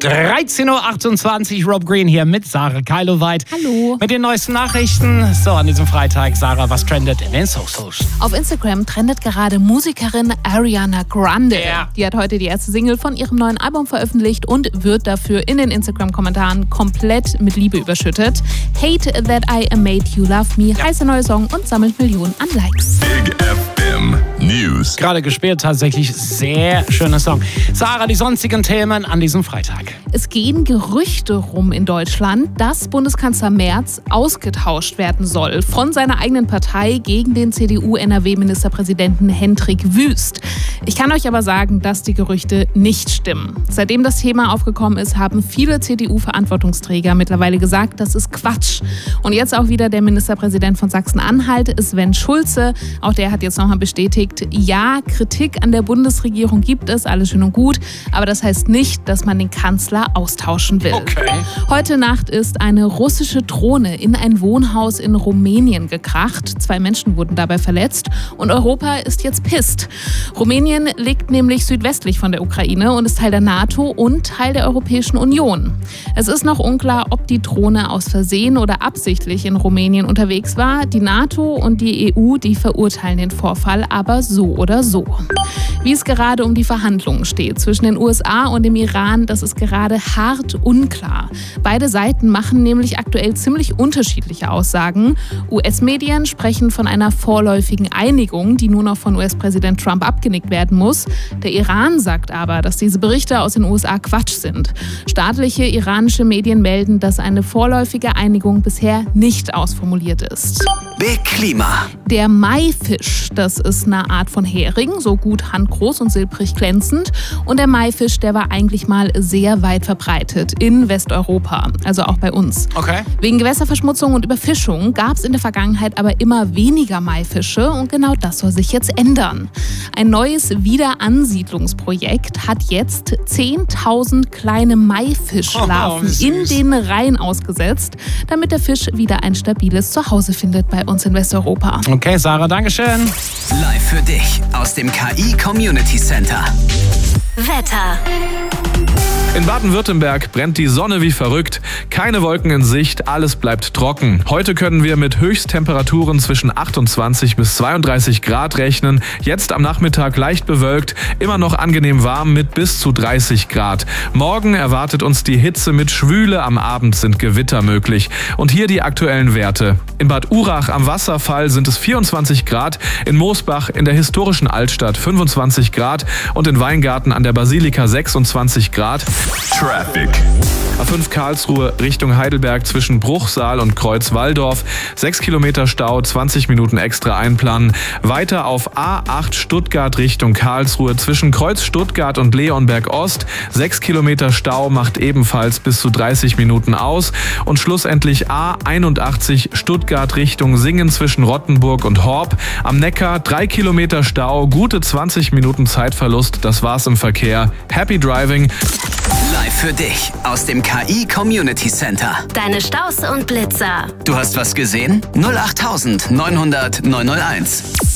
13.28 Uhr, Rob Green hier mit Sarah Keiloweit. Hallo. Mit den neuesten Nachrichten. So, an diesem Freitag, Sarah, was trendet in den Socials? Auf Instagram trendet gerade Musikerin Ariana Grande. Ja. Die hat heute die erste Single von ihrem neuen Album veröffentlicht und wird dafür in den Instagram-Kommentaren komplett mit Liebe überschüttet. Hate That I Made You Love Me heißt der neue Song und sammelt Millionen an Likes. Big FM News. Gerade gespielt, tatsächlich sehr schöner Song. Sarah, die sonstigen Themen an diesem Freitag. Es gehen Gerüchte rum in Deutschland, dass Bundeskanzler Merz ausgetauscht werden soll von seiner eigenen Partei gegen den CDU-NRW-Ministerpräsidenten Hendrik Wüst. Ich kann euch aber sagen, dass die Gerüchte nicht stimmen. Seitdem das Thema aufgekommen ist, haben viele CDU-Verantwortungsträger mittlerweile gesagt, das ist Quatsch. Und jetzt auch wieder der Ministerpräsident von Sachsen-Anhalt, Sven Schulze. Auch der hat jetzt nochmal bestätigt, ja, Kritik an der Bundesregierung gibt es, alles schön und gut, aber das heißt nicht, dass man den Kanzler austauschen will. Okay. Heute Nacht ist eine russische Drohne in ein Wohnhaus in Rumänien gekracht. 2 Menschen wurden dabei verletzt und Europa ist jetzt pisst. Rumänien liegt nämlich südwestlich von der Ukraine und ist Teil der NATO und Teil der Europäischen Union. Es ist noch unklar, ob die Drohne aus Versehen oder absichtlich in Rumänien unterwegs war. Die NATO und die EU, die verurteilen den Vorfall aber so oder so. Wie es gerade um die Verhandlungen steht zwischen den USA und dem Iran, das ist gerade hart unklar. Beide Seiten machen nämlich aktuell ziemlich unterschiedliche Aussagen. US-Medien sprechen von einer vorläufigen Einigung, die nur noch von US-Präsident Trump abgenickt werden muss. Der Iran sagt aber, dass diese Berichte aus den USA Quatsch sind. Staatliche iranische Medien melden, dass eine vorläufige Einigung bisher nicht ausformuliert ist. Big Klima. Der Maifisch, das ist eine Art von Hering, so gut handgroß und silbrig glänzend. Und der Maifisch, der war eigentlich mal sehr weit verbreitet in Westeuropa, also auch bei uns. Okay. Wegen Gewässerverschmutzung und Überfischung gab es in der Vergangenheit aber immer weniger Maifische und genau das soll sich jetzt ändern. Ein neues Wiederansiedlungsprojekt hat jetzt 10.000 kleine Maifischlarven in den Rhein ausgesetzt, damit der Fisch wieder ein stabiles Zuhause findet bei uns in Westeuropa. Okay, Sarah, dankeschön. Live für dich aus dem KI Community Center. Wetter. In Baden-Württemberg brennt die Sonne wie verrückt. Keine Wolken in Sicht, alles bleibt trocken. Heute können wir mit Höchsttemperaturen zwischen 28 bis 32 Grad rechnen. Jetzt am Nachmittag leicht bewölkt, immer noch angenehm warm mit bis zu 30 Grad. Morgen erwartet uns die Hitze mit Schwüle, am Abend sind Gewitter möglich. Und hier die aktuellen Werte. In Bad Urach am Wasserfall sind es 24 Grad, in Moosbach in der historischen Altstadt 25 Grad und in Weingarten an der Basilika 26 Grad. Traffic. A5 Karlsruhe Richtung Heidelberg zwischen Bruchsal und Kreuz-Walldorf. 6 Kilometer Stau, 20 Minuten extra einplanen. Weiter auf A8 Stuttgart Richtung Karlsruhe zwischen Kreuz Stuttgart und Leonberg Ost. 6 Kilometer Stau macht ebenfalls bis zu 30 Minuten aus. Und schlussendlich A81 Stuttgart Richtung Singen zwischen Rottenburg und Horb. Am Neckar 3 Kilometer Stau, gute 20 Minuten Zeitverlust. Das war's im Verkehr. Happy Driving. Live für dich aus dem KI Community Center. Deine Staus und Blitzer. Du hast was gesehen? 08900 901.